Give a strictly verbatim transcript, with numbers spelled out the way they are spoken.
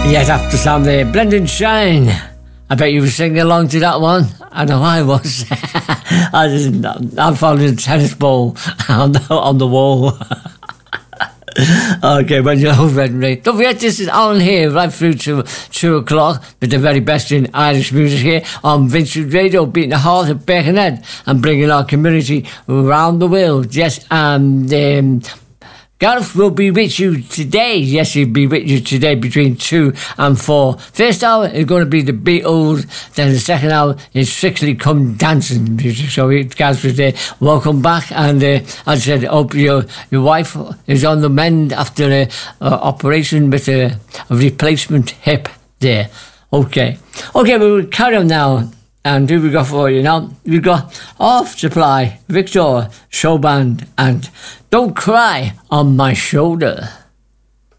Yes, after some there, Blending Shine. I bet you were singing along to that one. I know I was. I just, I'm following a tennis ball on the, on the wall. Okay, when you're all ready. Don't forget, this is on here right through to two o'clock with the very best in Irish music here on Vincent Radio, beating the heart of Birkenhead and bringing our community around the world. Yes, and um, Gareth will be with you today. Yes, he'll be with you today between two and four. First hour is going to be the Beatles. Then the second hour is Strictly Come Dancing music. So Gareth was there. Welcome back. And uh, as I said, hope your your wife is on the mend after an operation with a, a replacement hip there. Okay. Okay, we'll carry on now. And who we got for you now? We've got Off Supply, Victor, Show Band, and Don't Cry on My Shoulder.